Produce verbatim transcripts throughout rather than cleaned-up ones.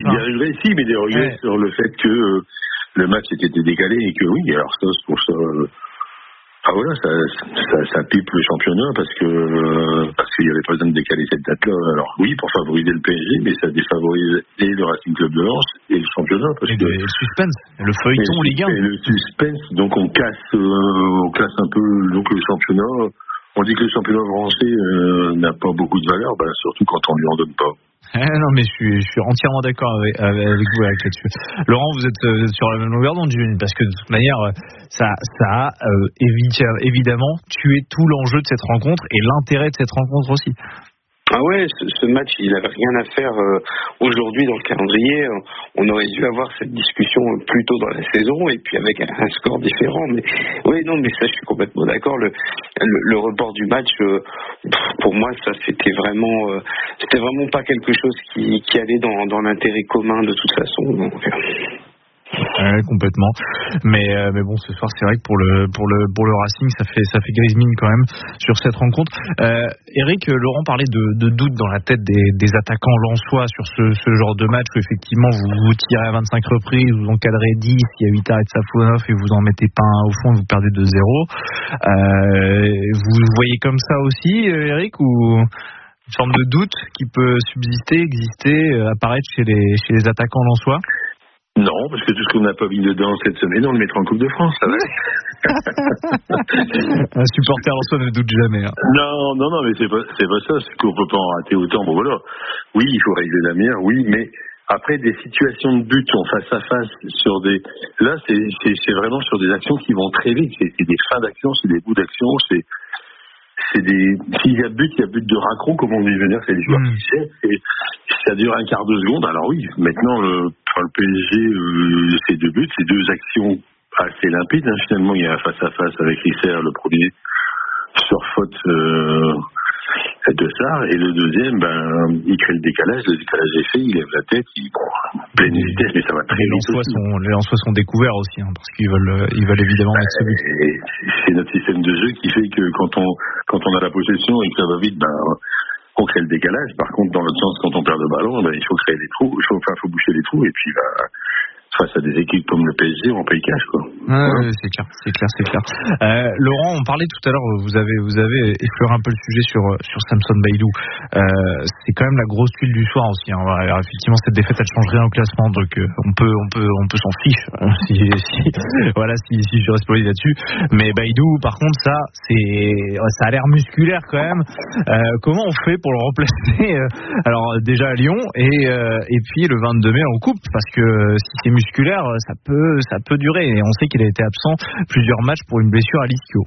Des regrets, si, mais des regrets ouais. sur le fait que euh, le match était décalé et que oui, alors ça, je trouve ça. Euh, ah voilà, ça, ça, ça pipe le championnat parce que euh, parce qu'il y avait pas besoin de décaler cette date-là. Alors oui, pour favoriser le P S G, mais ça défavorise et le Racing Club de Lens et le championnat. Parce et que, le suspense, le feuilleton Ligue un. Et le suspense, donc on casse, euh, on casse un peu donc le championnat. On dit que le championnat français euh, n'a pas beaucoup de valeur, ben, surtout quand on lui en donne pas. non mais je suis, je suis entièrement d'accord avec, avec vous avec là-dessus. Laurent, vous êtes, vous êtes sur la même longueur d'onde, parce que de toute manière, ça, ça a euh, évidemment tué tout l'enjeu de cette rencontre et l'intérêt de cette rencontre aussi. Ah ouais, ce, ce match, il n'avait rien à faire euh, aujourd'hui dans le calendrier. On aurait dû avoir cette discussion plus tôt dans la saison et puis avec un, un score différent. Mais oui, non, mais ça, je suis complètement d'accord. Le, le, le report du match, euh, pour moi, ça, c'était vraiment, euh, c'était vraiment pas quelque chose qui, qui allait dans, dans l'intérêt commun de toute façon. Donc, euh... Ouais, complètement. Mais euh, mais bon, ce soir, c'est vrai que pour le pour le pour le Racing, ça fait ça fait grise mine quand même sur cette rencontre. Euh, Eric, Laurent parlait de, de doute dans la tête des, des attaquants lensois sur ce, ce genre de match où effectivement vous vous tirez à vingt-cinq reprises, vous encadrez dix, il y a huit arrêts de Safonov et vous en mettez pas un au fond, vous perdez deux zéro. Euh, vous voyez comme ça aussi, Eric, ou une forme de doute qui peut subsister, exister, apparaître chez les chez les attaquants lensois? Non, parce que tout ce qu'on n'a pas mis dedans cette semaine, on le mettra en Coupe de France, ça va. Un supporter en soi ne doute jamais. Hein. Non, non, non, mais c'est pas, c'est pas ça, c'est qu'on peut pas en rater autant. Bon voilà, oui, il faut régler la mire, oui, mais après des situations de but en face à face sur des, là, c'est, c'est, c'est vraiment sur des actions qui vont très vite. C'est, c'est des fins d'action, c'est des bouts d'action, c'est. C'est des, s'il y a but, il y a but de raccro, comme on dit venir, c'est des joueurs qui jettent, et ça dure un quart de seconde. Alors oui, maintenant, le, enfin, le P S G, euh, c'est deux buts, c'est deux actions assez limpides, hein, finalement, il y a un face à face avec Risser, le premier, sur faute, euh, de Sarr, et le deuxième, ben, il crée le décalage, le décalage est fait, il lève la tête, il, bon, pleine vitesse, mais ça va très les vite. Sont, les Lensois sont découverts aussi, hein, parce qu'ils veulent, ils veulent évidemment ben, mettre ce but. C'est notre système de jeu qui fait que quand on, quand on a la possession et que ça va vite, ben, on crée le décalage. Par contre, dans l'autre sens, quand on perd le ballon, ben, il faut créer des trous, il faut, enfin, faut boucher les trous, et puis, ben, face à des équipes comme le P S G, on paye cash, quoi. Ah, ouais. C'est clair, c'est clair, c'est clair. Euh, Laurent, on parlait tout à l'heure, vous avez, vous avez effleuré un peu le sujet sur sur Samson Baïdou. Euh, c'est quand même la grosse tuile du soir aussi. Hein. Alors, effectivement, cette défaite, elle change rien au classement, donc euh, on peut, on peut, on peut s'en fiche. Hein, si, si, voilà, si, si je reste poli là-dessus. Mais Baïdou, par contre, ça, c'est, ça a l'air musculaire quand même. Euh, comment on fait pour le remplacer euh, Alors déjà à Lyon et euh, et puis le vingt-deux mai en coupe, parce que si c'est musculaire, ça peut, ça peut durer. Et on sait qu'il a été absent plusieurs matchs pour une blessure à l'ischio.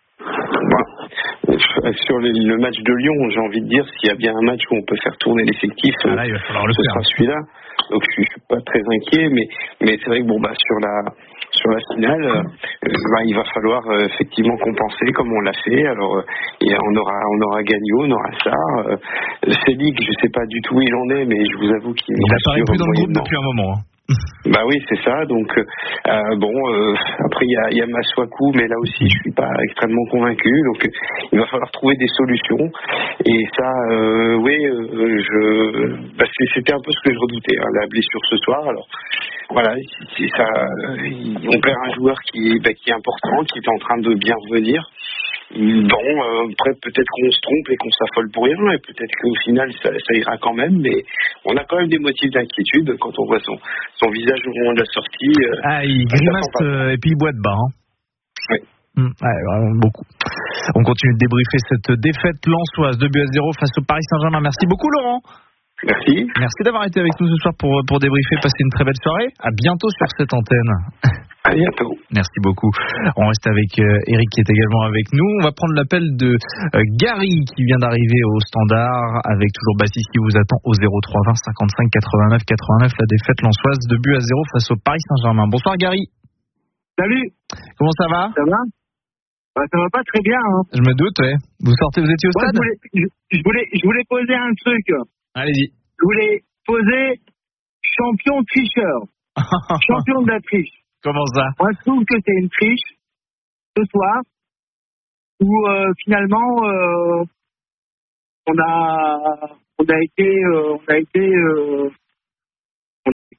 Sur le, le match de Lyon, j'ai envie de dire, s'il y a bien un match où on peut faire tourner l'effectif, ah là, il va falloir le ce faire. sera celui-là. Donc je suis, je suis pas très inquiet, mais mais c'est vrai que bon bah sur la sur la finale, euh, bah, il va falloir euh, effectivement compenser comme on l'a fait. Alors euh, et on aura on aura Gagnon, on aura ça. Euh, Célic, je sais pas du tout où il en est, mais je vous avoue qu'il il apparaît plus dans le groupe depuis un moment. Hein. Bah oui, c'est ça. Donc euh, bon, euh, après il y a, y a Masuaku, mais là aussi je suis pas extrêmement convaincu. Donc il va falloir trouver des solutions. Et ça, euh, oui, euh, je, bah, c'était un peu ce que je redoutais, hein, la blessure ce soir. Alors voilà, c'est ça. On perd un joueur qui, bah, qui est important, qui est en train de bien revenir. Bon, euh, après peut-être qu'on se trompe et qu'on s'affole pour rien, et peut-être qu'au final ça, ça ira quand même, mais on a quand même des motifs d'inquiétude quand on voit son, son visage au moment de la sortie. Euh, ah, il grimace euh, et puis il boit de bas. Hein. Oui. Mmh, ouais, vraiment beaucoup. On continue de débriefer cette défaite lensoise, deux buts à zéro face au Paris Saint-Germain. Merci beaucoup Laurent. Merci. Merci d'avoir été avec nous ce soir pour, pour débriefer. Passez une très belle soirée. À bientôt sur cette antenne. À bientôt. Merci beaucoup. On reste avec euh, Eric qui est également avec nous. On va prendre l'appel de euh, Gary qui vient d'arriver au standard avec toujours Baptiste qui vous attend au zéro trois vingt cinquante-cinq quatre-vingt-neuf quatre-vingt-neuf. La défaite lensoise, deux buts à zéro face au Paris Saint-Germain. Bonsoir Gary. Salut. Comment ça va? Ça va? Bah, ça va pas très bien. Hein. Je me doute, ouais. Vous sortez, vous étiez au ouais, stade? je, voulais, je, je, voulais, je voulais poser un truc. Allez-y. Je voulais poser champion tricheur. Champion de la triche. Comment ça? Moi, je trouve que c'est une triche ce soir où euh, finalement euh, on a on a été euh, on a été euh,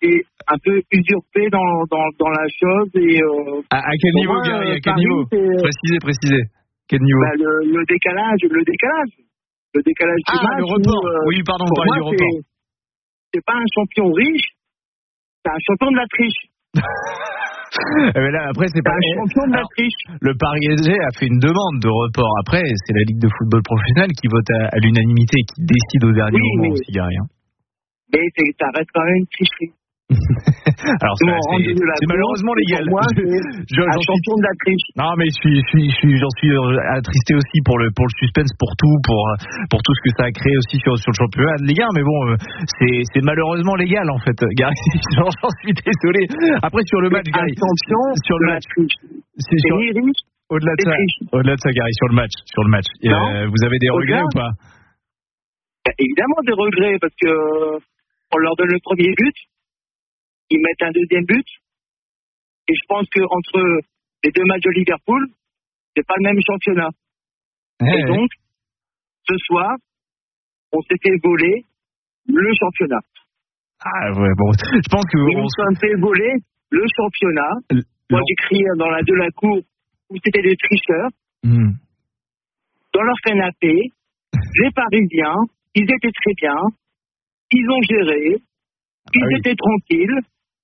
été un peu usurpé dans, dans, dans la chose. Et, euh, à, à quel niveau, moi, Gary? À quel Paris, niveau? c'est... Précisez, précisez. Quel niveau? Bah, le, le décalage, le décalage. Le décalage du ah, match. le report. Où, euh, oui, pardon, vous pour parlez moi, du report. C'est, c'est pas un champion riche, c'est un champion de la triche. Mais là, après, c'est, c'est pas un champion de la Alors, triche. Le Paris S G a fait une demande de report. Après, c'est la Ligue de football professionnel qui vote à, à l'unanimité et qui décide au dernier oui, moment mais, aussi, Gary. Hein. Mais c'est, ça reste quand même une tricherie. Alors ça, c'est, c'est malheureusement légal. Moi, c'est je, un champion de la triche. Non, mais je suis, je suis, je suis, j'en suis attristé aussi pour le, pour le suspense, pour tout, pour, pour tout ce que ça a créé aussi sur, sur le championnat de Ligue un. Mais bon, c'est, c'est malheureusement légal en fait. Gary, j'en, j'en suis désolé. Après sur le match, Gary, champion sur le match, c'est sur, riche, au-delà de ça, au-delà de ça, Gary, sur le match, sur le match. Euh, vous avez des regrets ou pas? Évidemment des regrets parce que on leur donne le premier but. Ils mettent un deuxième but. Et je pense qu'entre les deux matchs de Liverpool, c'est pas le même championnat. Hey. Et donc, ce soir, on s'est fait voler le championnat. Ah ouais, bon, je pense que... Ils on... nous ont fait voler le championnat. Le... Moi, j'ai crié dans la de la cour où c'était des tricheurs. Mm. Dans leur canapé, les Parisiens, ils étaient très bien. Ils ont géré. Ils ah oui. étaient tranquilles.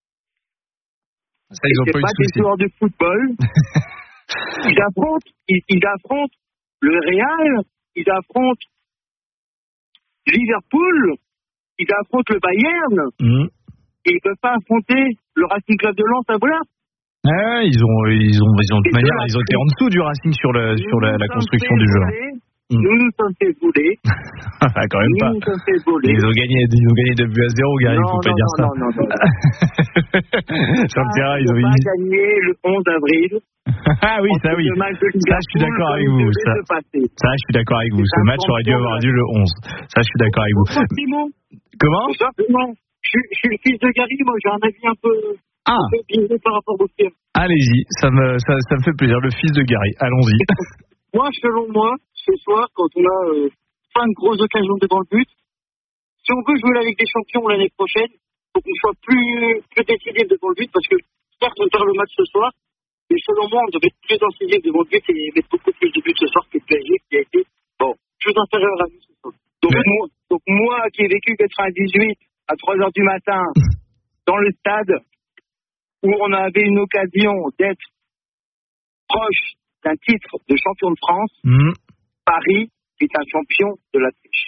Ça, ils ont c'est pas, pas eu de des joueurs de football. ils affrontent, ils, ils affrontent le Real, ils affrontent Liverpool, ils affrontent le Bayern. Mmh. Et ils peuvent pas affronter le Racing Club de Lens à Bollard. Ah, ils ont, ils ont, ils ont de manière, ils ont été en dessous du Racing sur le, sur la, la construction du jeu. Mmh. Nous nous sommes fait voler. Ah, quand même nous pas. Nous nous sommes fait voler. Ils ont gagné, ils ont gagné deux buts à zéro, Gary. Il faut pas non, dire non, ça. Non, non, non, non. Sur le terrain, ils ont pas gagné le onze avril. Ah oui, ça oui. Ça, je suis d'accord avec vous. Ça, ça, je suis d'accord avec vous. Ce match aurait dû avoir lieu le onze. Ça, je suis d'accord avec vous. Comment? Simplement. Je suis le fils de Gary. Moi, j'ai un avis un peu. Ah. Un peu biaisé par rapport au tien. Allez-y. Ça me, ça, ça me fait plaisir. Le fils de Gary. Allons-y. Moi, selon moi, ce soir, quand on a euh, cinq grosses occasions devant le but, si on veut jouer la Ligue des Champions l'année prochaine, il faut qu'on soit plus, plus décisif devant le but, parce que certes, on perd le match ce soir, mais selon moi, on devait être plus incisif devant le but et mettre beaucoup plus de buts ce soir que le P S G qui a été bon, plus inférieur à nous ce soir. Donc, ouais. moi, donc moi, qui ai vécu quatre-vingt-dix-huit à trois heures du matin dans le stade, où on avait une occasion d'être proche d'un titre de champion de France, mmh. Paris est un champion de la triche.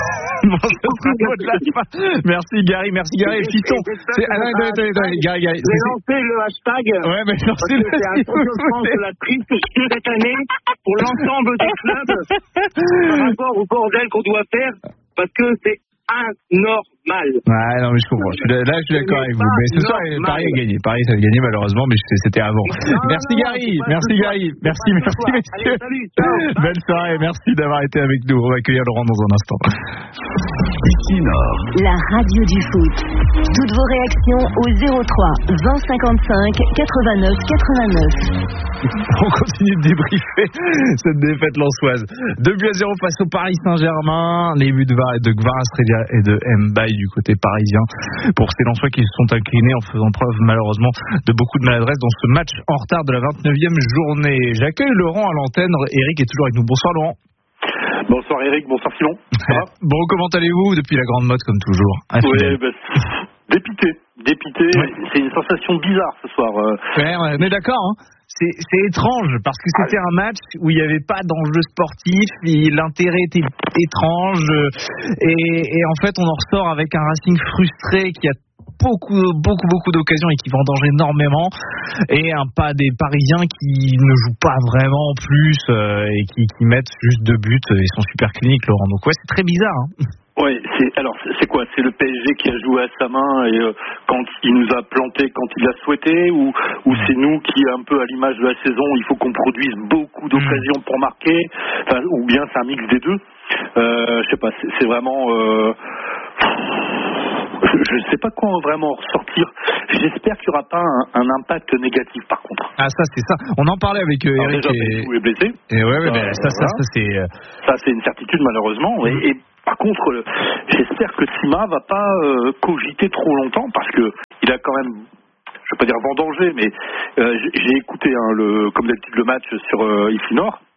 Merci Gary, merci Gary. Fiston, c'est Alain, attendez, attendez, Gary, Gary. J'ai lancé le hashtag. Ouais, mais lancez le c'est un champion de France de la triche cette année pour l'ensemble des clubs par rapport au bordel qu'on doit faire, parce que c'est anormal. Ouais, non, mais je comprends. Je suis là, là, je suis d'accord avec vous. Mais ce soir, Paris a gagné. Paris, ça a gagné, malheureusement, mais c'était avant. Non, merci, non, Gary. Non, merci, Gary. Merci, merci, messieurs. Allez, salut, ciao. Belle soirée. Merci d'avoir été avec nous. On va accueillir Laurent dans un instant. La radio du foot. Toutes vos réactions au zéro trois vingt cinquante-cinq quatre-vingt-neuf quatre-vingt-neuf. On continue de débriefer cette défaite lensoise. deux buts à zéro face au Paris Saint-Germain. Les buts de Var et de Kvaratskhelia et de Mbaye du côté parisien pour ces Lensois qui se sont inclinés en faisant preuve malheureusement de beaucoup de maladresse dans ce match en retard de la vingt-neuvième journée. J'accueille Laurent à l'antenne. Eric est toujours avec nous. Bonsoir Laurent. Bonsoir Eric, bonsoir Simon. Ça va? Bon, comment allez-vous depuis la grande mode comme toujours? Oui, bah, dépité, dépité. Ouais. C'est une sensation bizarre ce soir. Ouais, ouais, on est d'accord, hein. C'est, c'est étrange parce que c'était un match où il n'y avait pas d'enjeu sportif, et l'intérêt était étrange et, et en fait on en ressort avec un Racing frustré qui a beaucoup beaucoup beaucoup d'occasions et qui vendange énormément et un pas des Parisiens qui ne jouent pas vraiment en plus euh, et qui, qui mettent juste deux buts et sont super cliniques, Laurent. Donc ouais, c'est très bizarre, hein. Oui, c'est alors c'est quoi? C'est le P S G qui a joué à sa main et euh, quand il nous a planté quand il l'a souhaité, ou ou c'est nous qui, un peu à l'image de la saison, il faut qu'on produise beaucoup d'occasions pour marquer, enfin, ou bien c'est un mix des deux. Euh, je sais pas, c'est, c'est vraiment. Euh, je ne sais pas quoi vraiment ressortir. J'espère qu'il n'y aura pas un, un impact négatif par contre. Ah ça c'est ça. On en parlait avec euh, Eric. Alors, déjà, et... est blessé. Et ouais, ouais, euh, ça, ça, voilà. ça c'est. Euh... Ça c'est une certitude malheureusement. Mmh. Et, et par contre, j'espère que Sima va pas euh, cogiter trop longtemps parce que il a quand même, je vais pas dire vendangé, mais euh, j'ai écouté hein, le, comme d'habitude le match sur euh, I F I Nord.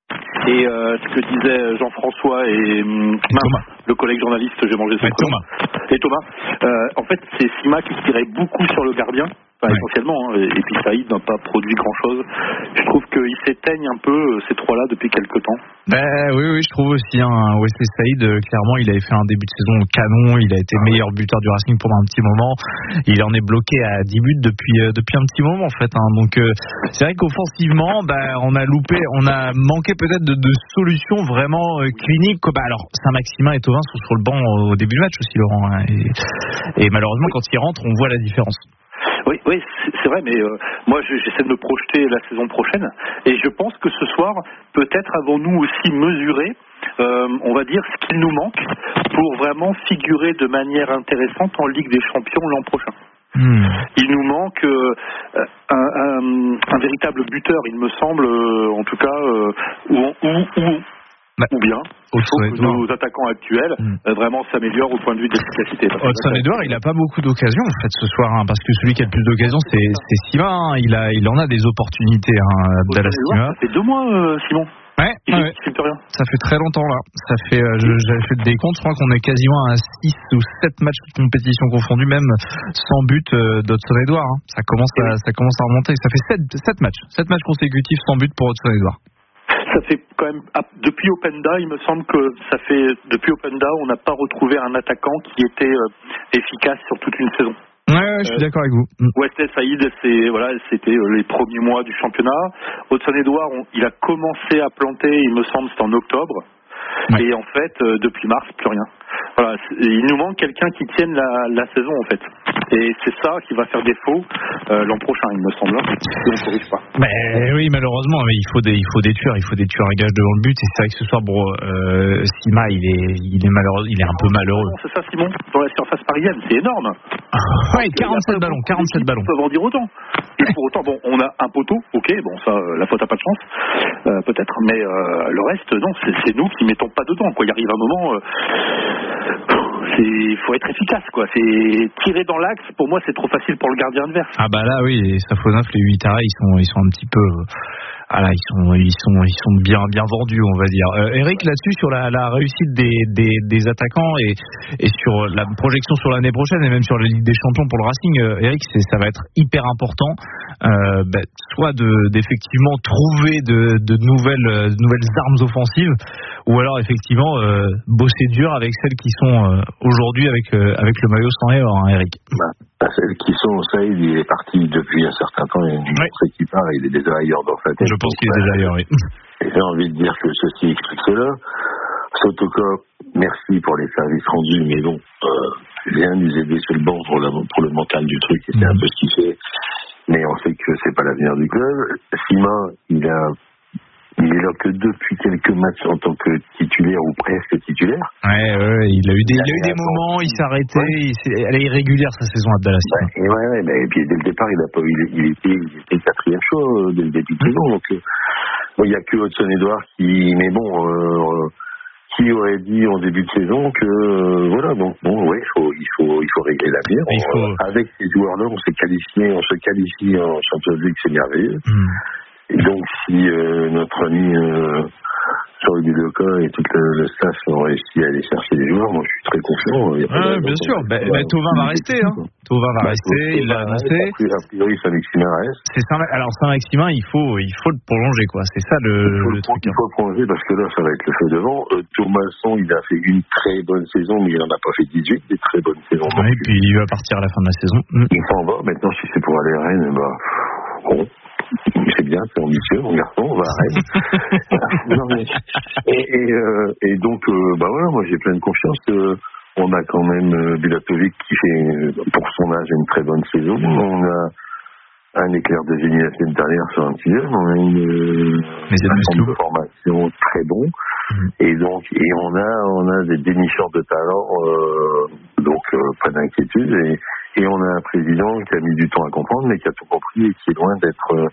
Et euh, ce que disaient Jean-François et, hum, mince, le collègue journaliste, j'ai mangé son prénom, et Thomas, euh, en fait c'est Sima qui tirait beaucoup sur le gardien, enfin, ouais. essentiellement, hein, et, et puis Saïd n'a pas produit grand-chose. Je trouve qu'ils s'éteignent un peu ces trois-là depuis quelques temps. Ben oui, oui, je trouve aussi. Hein, Wesley Saïd, clairement, il avait fait un début de saison canon, il a été meilleur buteur du Racing pendant un petit moment. Il en est bloqué à dix buts depuis euh, depuis un petit moment en fait. Hein, donc euh, c'est vrai qu'offensivement, ben on a loupé, on a manqué peut-être de, de solutions vraiment euh, cliniques. Quoi. Ben, alors Saint-Maximin et Thauvin sont sur le banc au début du match aussi, Laurent. Hein, et, et malheureusement, quand ils rentrent, on voit la différence. Oui, oui, c'est vrai, mais euh, moi j'essaie de me projeter la saison prochaine et je pense que ce soir, peut-être avons-nous aussi mesuré, euh, on va dire, ce qu'il nous manque pour vraiment figurer de manière intéressante en Ligue des Champions l'an prochain. Mmh. Il nous manque euh, un, un, un véritable buteur, il me semble, euh, en tout cas, euh, où, où, où Bah, ou bien, il faut que nos attaquants actuels mmh. euh, vraiment s'améliorent au point de vue de l'efficacité. Hudson-Edouard, il n'a pas beaucoup d'occasions en fait ce soir, hein, parce que celui qui a le plus d'occasions, c'est, c'est Sima. Hein, il a, il en a des opportunités. Hein, Abdallah Sima. Ça fait deux mois, euh, Simon. Ouais, il ouais. Fait, rien. Ça fait très longtemps là. Ça fait, euh, je, j'avais fait le décompte. Je crois qu'on est quasiment à six ou sept matchs de compétition confondus, même sans but euh, d'Hudson-Edouard. Hein. Ça commence à, ça commence à remonter. Ça fait sept matchs, sept matchs consécutifs sans but pour Hudson-Edouard. Ça fait quand même, depuis Openda, il me semble que ça fait, depuis Openda, on n'a pas retrouvé un attaquant qui était euh, efficace sur toute une saison. Ouais, ouais je suis euh, d'accord avec vous. Wesley Saïd, c'est, voilà, c'était euh, les premiers mois du championnat. Hudson-Edouard, il a commencé à planter, il me semble, c'était en octobre. Ouais. Et en fait, euh, depuis mars, plus rien. Voilà, il nous manque quelqu'un qui tienne la, la saison en fait. Et c'est ça qui va faire défaut euh, l'an prochain, il me semble, si on ne corrige pas. Mais oui, malheureusement, mais il faut des, il faut des tueurs, il faut des tueurs à gage devant le but. Et c'est vrai que ce soir, bon, euh, Sima, il est, il est malheureux, il est un peu malheureux. C'est ça, Simon, dans la surface parisienne, c'est énorme. Ouais, quarante-sept ballons, quarante-sept ballons. Peuvent en dire autant. Et pour autant, bon, on a un poteau, ok, bon, ça, la faute a pas de chance, euh, peut-être, mais euh, le reste, non, c'est, c'est nous qui mettons pas dedans, quoi. Il arrive un moment. Euh, Il faut être efficace, quoi. C'est tirer dans l'axe. Pour moi, c'est trop facile pour le gardien adverse. Ah bah là, oui. Les Safonov, les Huitara, ils sont, ils sont un petit peu. Ah là, ils sont, ils sont, ils sont bien, bien vendus, on va dire. Euh, Eric, là-dessus, sur la, la réussite des, des, des attaquants et, et sur la projection sur l'année prochaine et même sur la Ligue des Champions pour le Racing, euh, Eric, c'est, ça va être hyper important. Euh, bah, soit de, d'effectivement trouver de, de nouvelles, de nouvelles armes offensives, ou alors effectivement euh, bosser dur avec celles qui sont euh, aujourd'hui avec, euh, avec le maillot sans et or, hein, Eric. Bah, celles qui sont, Saïd, il est parti depuis un certain temps, il y a une autre qui part, il est déjà ailleurs dans sa tête. Je pense qu'il est déjà ailleurs, oui. Et j'ai envie de dire que ceci explique cela. Sotoko, merci pour les services rendus, mais bon, euh, vient nous aider sur le banc pour le, pour le mental du truc, et c'est mmh. un peu ce qu'il fait. Mais on sait que c'est pas l'avenir du club. Sima, il a Il est là que depuis quelques matchs en tant que titulaire ou presque titulaire. Ouais, ouais, il a eu des, il a eu des moments, il s'est arrêté, ouais. il s'est, elle est irrégulière sa saison à Dallas. Ouais, ouais, ouais, mais et puis dès le départ, il a pas, il, il était, il était quatrième choix dès le début de mmh. saison. Donc, euh, bon, il y a que Hudson-Edouard qui, mais bon, euh, qui aurait dit en début de saison que euh, voilà, donc bon, ouais, il faut, il faut, il faut régler l'avenir. Faut... Euh, avec ces joueurs-là, on s'est qualifié, on se qualifie en Champions League, c'est merveilleux. Mmh. Et donc, si euh, notre ami euh, Jean-Louis Leca et tout le, le staff ont réussi à aller chercher les joueurs, moi je suis très confiant. Ah, bien sûr, bah, bah, Thauvin va rester. Hein. Thauvin va bah, rester, il l'a annoncé. A priori, Saint-Maximin reste. C'est Saint- Alors, Saint-Maximin, il faut, il faut le prolonger, quoi. C'est ça le, il faut le truc. Il faut le prolonger parce que là, ça va être le feu devant. Euh, Thomasson, il a fait une très bonne saison, mais il n'en a pas fait dix-huit, des très bonnes saisons. Ouais, et puis il va partir à la fin de la saison. Il s'en va. Maintenant, si c'est pour aller à Rennes, bah, bon. C'est bien, c'est ambitieux, mon garçon, on va arrêter. non, mais, et, et, euh, et donc, euh, bah voilà, moi j'ai pleine confiance. Euh, on a quand même euh, Bulatovic qui fait, pour son âge, une très bonne saison. On a un éclair de génie la semaine dernière sur un petit jeune. On a une, une de formation très bon. Mmh. Et donc, et on a, on a des dénicheurs de talent, euh, donc euh, pas d'inquiétude. Et, Et on a un président qui a mis du temps à comprendre, mais qui a tout compris et qui est loin d'être euh,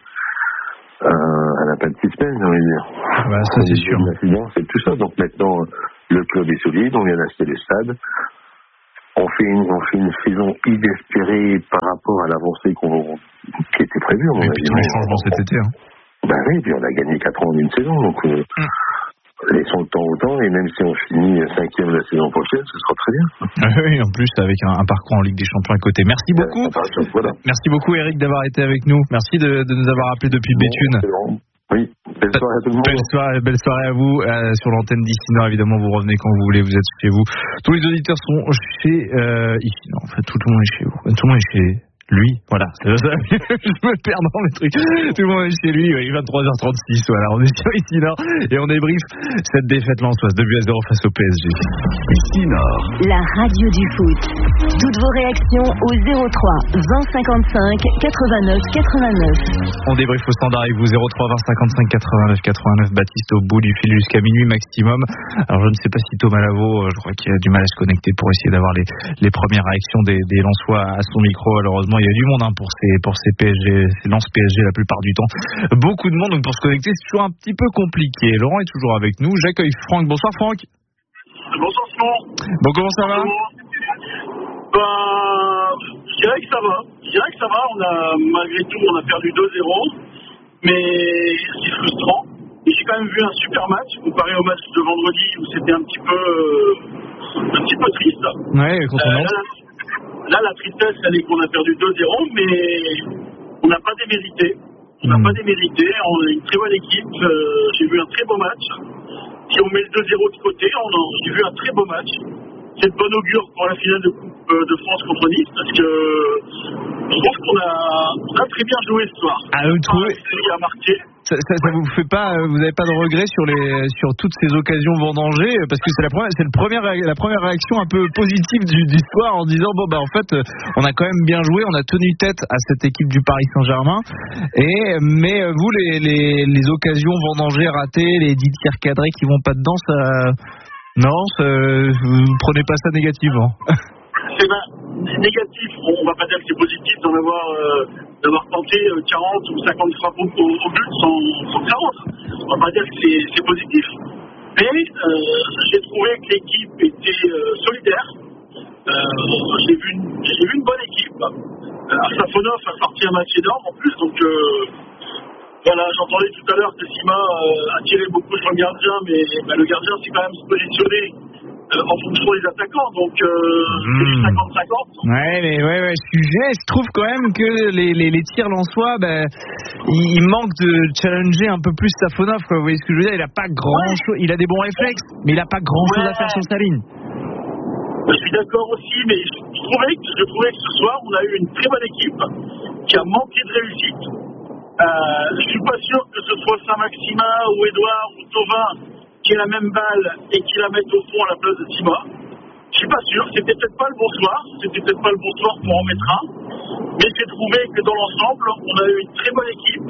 un lapin de six semaines, j'ai envie de dire. Ouais, ça c'est sûr. C'est tout ça. Donc maintenant, le club est solide, on vient d'acheter les stades. on fait une, on fait une saison inespérée par rapport à l'avancée qu'on, qui était prévue. Et puis tous les changements cet été. Hein. Ben oui, puis on a gagné quatre ans en une saison, donc euh, mm. laissons le temps au temps, et même si on finit cinquième la saison prochaine, ce sera très bien. Oui, en plus avec un, un parcours en Ligue des Champions à côté. Merci beaucoup. Euh, voilà. Merci beaucoup Eric d'avoir été avec nous. Merci de, de nous avoir appelé depuis bon, Béthune. Oui, belle soirée à tout le monde. Belle soirée, belle soirée à vous euh, sur l'antenne d'Ici Nord. Évidemment, vous revenez quand vous voulez, vous êtes chez vous. Tous les auditeurs sont chez euh, Ici Nord. En fait, tout le monde est chez vous. Tout le monde est chez lui, voilà. Je me perds dans les trucs. Tout le monde est chez lui, oui, vingt-trois heures trente-six. Voilà, on est sur Ici Nord et on débriefe cette défaite lensoise, deux buts à zéro face au P S G. Ici Nord, la radio du foot. Toutes vos réactions au zéro trois vingt cinquante-cinq quatre-vingt-neuf quatre-vingt-neuf. On débriefe au standard avec vous, zéro trois vingt cinquante-cinq quatre-vingt-neuf quatre-vingt-neuf. Baptiste au bout du fil jusqu'à minuit maximum. Alors je ne sais pas si Thomas Lavaux, je crois qu'il a du mal à se connecter pour essayer d'avoir les, les premières réactions des, des Lensois à son micro. Malheureusement, il y a du monde hein, pour ces pour ces P S G, ces Lens P S G la plupart du temps. Beaucoup de monde, donc pour se connecter, c'est toujours un petit peu compliqué. Laurent est toujours avec nous. J'accueille Franck. Bonsoir Franck. Bonsoir Simon. Bon, comment ça va? Ben, je dirais que ça va. Je dirais que ça va. On a malgré tout, on a perdu deux zéro, mais c'est frustrant. Et j'ai quand même vu un super match comparé au match de vendredi où c'était un petit peu euh, un petit peu triste. Ouais, contre euh, là, là, la tristesse, elle est qu'on a perdu deux zéro, mais on n'a pas démérité. On n'a mmh. pas démérité. On a une très bonne équipe. Euh, j'ai vu un très beau match. Si on met le deux zéro de côté, on a, j'ai vu un très beau match. C'est de bon augure pour la finale de Coupe de France contre Nice, parce que je trouve qu'on a, on a très bien joué ce soir. Ah, vous trouvez a marqué. Ça, ça, ça vous fait pas, vous n'avez pas de regrets sur les, sur toutes ces occasions vendangées, parce que c'est la première, c'est le première, la première réaction un peu positive du, du soir en disant bon bah en fait on a quand même bien joué, on a tenu tête à cette équipe du Paris Saint-Germain, et mais vous les, les, les occasions vendangées ratées, les dix tirs cadrés qui vont pas dedans, ça, non, ça, vous prenez pas ça négativement? C'est ben, négatif, on va pas dire que c'est positif d'en avoir, euh, d'avoir tenté quarante ou cinquante frappes au, au but sans, sans quarante. On va pas dire que c'est, c'est positif. Mais euh, j'ai trouvé que l'équipe était euh, solidaire. Euh, j'ai, vu une, j'ai vu une bonne équipe. Euh, Safonov a sorti un match énorme en plus, donc euh, voilà, j'entendais tout à l'heure que Sima euh, a tiré beaucoup sur le gardien, mais bah, le gardien s'est quand même positionné Euh, en fonction des attaquants, donc euh, mmh. c'est du cinquante cinquante. Ouais, mais ouais, ouais, sujet, je trouve quand même que les, les, les tirs lensois, ben, il, il manque de challenger un peu plus Safonov, quoi. Vous voyez ce que je veux dire? Il a pas grand ouais. chose, il a des bons réflexes, mais il a pas grand chose ouais. à faire sur sa ligne. Je suis d'accord aussi, mais je, je, trouvais que, je trouvais que ce soir, on a eu une très bonne équipe qui a manqué de réussite. Euh, je suis pas sûr que ce soit Saint-Maximin ou Edouard ou Thauvin qui ait la même balle et qui la mette au fond à la place de Sima. Je suis pas sûr, c'était peut-être pas le bon soir, c'était peut-être pas le bon soir pour en mettre un, mais j'ai trouvé que dans l'ensemble, on a eu une très bonne équipe.